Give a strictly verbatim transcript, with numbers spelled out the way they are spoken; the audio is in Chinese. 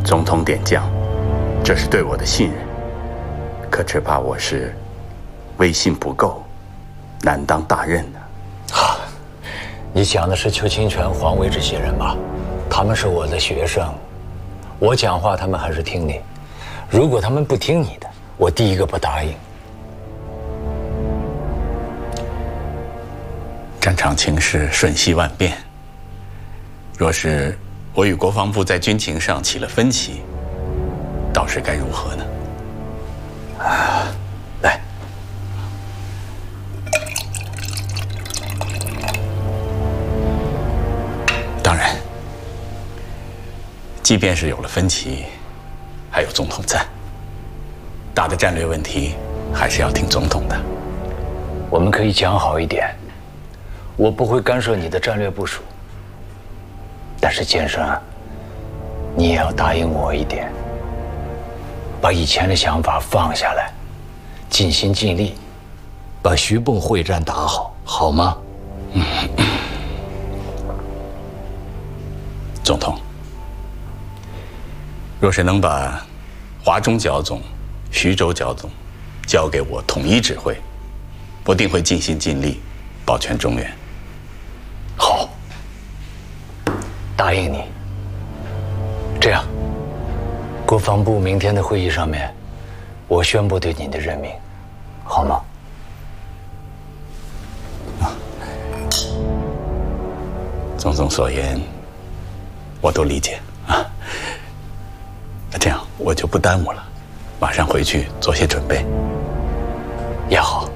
总统点将，这是对我的信任，可只怕我是威信不够，难当大任呢。 啊，你讲的是邱清泉、黄伟这些人吧？他们是我的学生，我讲话他们还是听你。如果他们不听你的，我第一个不答应。 战场情势瞬息万变，若是我与国防部在军情上起了分歧，倒是该如何呢？ 啊，来， 当然，即便是有了分歧，还有总统在，大的战略问题还是要听总统的。 我们可以讲好一点，我不会干涉你的战略部署，但是建生，你也要答应我一点，把以前的想法放下来，尽心尽力把徐蚌会战打好，好吗？ 嗯，总统，若是能把华中剿总、徐州剿总交给我统一指挥，我定会尽心尽力保全中原。 好，答应你。这样，国防部明天的会议上面，我宣布对你的任命，好吗？ 啊，总总所言，我都理解啊。那这样我就不耽误了，马上回去做些准备。 也好。